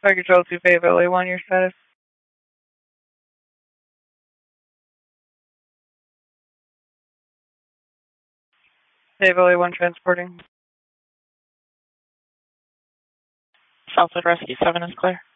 Fire Control 2 Fave LA1, your status. Fave LA1 transporting. Southwood Rescue 7 is clear.